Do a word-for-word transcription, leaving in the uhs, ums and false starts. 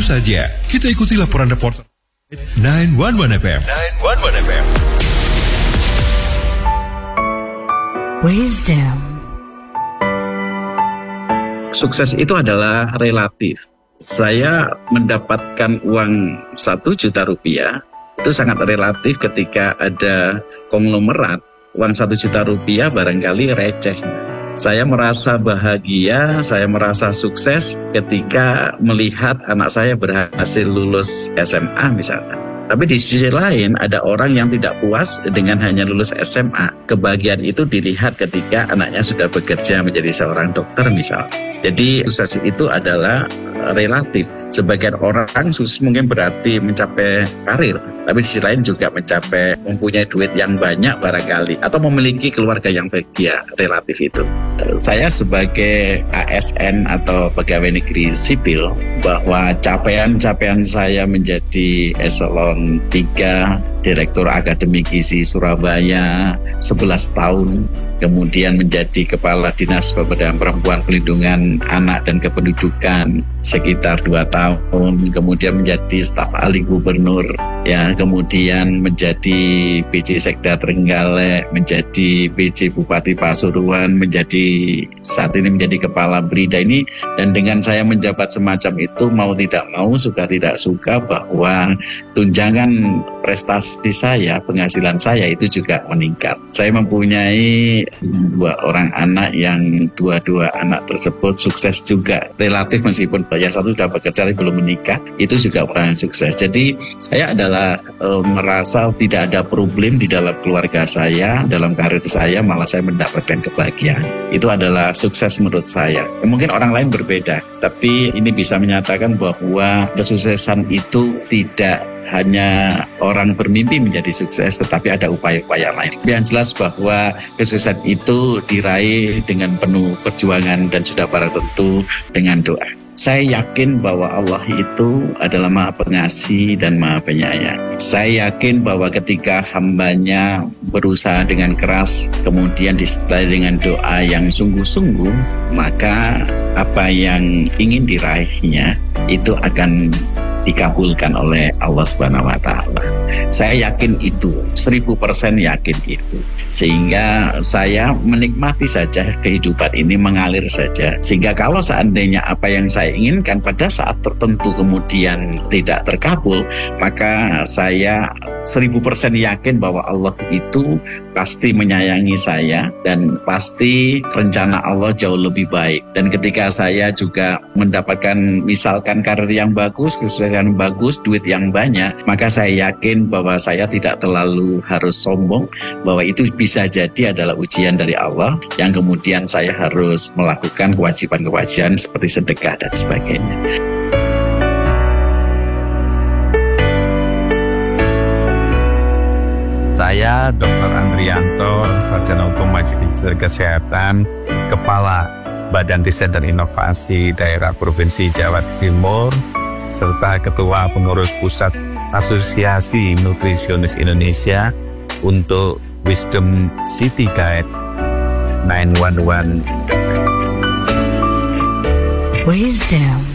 saja kita ikuti laporan reporter sembilan satu satu F M. sembilan satu satu F M. Wisdom. Sukses itu adalah relatif. Saya mendapatkan uang satu juta rupiah itu sangat relatif ketika ada konglomerat. Uang satu juta rupiah barangkali receh. Saya merasa bahagia, saya merasa sukses ketika melihat anak saya berhasil lulus S M A misalnya. Tapi di sisi lain ada orang yang tidak puas dengan hanya lulus S M A. Kebahagiaan itu dilihat ketika anaknya sudah bekerja menjadi seorang dokter misalnya. Jadi sukses itu adalah relatif. Sebagian orang sukses mungkin berarti mencapai karir, tapi di sisi lain juga mencapai mempunyai duit yang banyak barangkali, atau memiliki keluarga yang bahagia. Relatif itu. Saya sebagai A S N atau pegawai negeri sipil, bahwa capaian-capaian saya menjadi eselon tiga, Direktur Akademi Gizi Surabaya sebelas tahun, kemudian menjadi Kepala Dinas Pemberdayaan Perempuan, Perlindungan Anak dan Kependudukan sekitar dua tahun, kemudian menjadi staf ahli gubernur, ya, kemudian menjadi P J Sekda Trenggalek, menjadi P J Bupati Pasuruan, menjadi saat ini menjadi Kepala Brida ini. Dan dengan saya menjabat semacam itu, mau tidak mau, suka tidak suka, bahwa tunjangan prestasi saya, penghasilan saya itu juga meningkat. Saya mempunyai dua orang anak yang dua-dua anak tersebut sukses juga. Relatif meskipun yang satu sudah bekerja tapi belum menikah, itu juga orang yang sukses. Jadi saya adalah e, merasa tidak ada problem di dalam keluarga saya, dalam karir saya, malah saya mendapatkan kebahagiaan. Itu adalah sukses menurut saya. Ya, mungkin orang lain berbeda, tapi ini bisa menyatakan bahwa kesuksesan itu tidak hanya orang bermimpi menjadi sukses, tetapi ada upaya-upaya lain. Yang jelas bahwa kesuksesan itu diraih dengan penuh perjuangan dan sudah barang tentu dengan doa. Saya yakin bahwa Allah itu adalah Maha Pengasih dan Maha Penyayang. Saya yakin bahwa ketika hambanya berusaha dengan keras, kemudian disertai dengan doa yang sungguh-sungguh, maka apa yang ingin diraihnya itu akan dikabulkan oleh Allah Subhanahu wa Ta'ala. Saya yakin itu, seribu persen yakin itu. Sehingga saya menikmati saja kehidupan ini, mengalir saja. Sehingga kalau seandainya apa yang saya inginkan pada saat tertentu kemudian tidak terkabul, maka saya seribu persen yakin bahwa Allah itu pasti menyayangi saya dan pasti rencana Allah jauh lebih baik. Dan ketika saya juga mendapatkan misalkan karir yang bagus, kesuksesan yang bagus, duit yang banyak, maka saya yakin bahwa saya tidak terlalu harus sombong, bahwa itu bisa jadi adalah ujian dari Allah yang kemudian saya harus melakukan kewajiban-kewajiban seperti sedekah dan sebagainya. Saya Doktor Andrianto, Sarjana Hukum Majelis Kesehatan, Kepala Badan Riset dan Inovasi Daerah Provinsi Jawa Timur, serta Ketua Pengurus Pusat Asosiasi Nutrisionis Indonesia untuk Wisdom City Guide sembilan satu satu F M. Wisdom.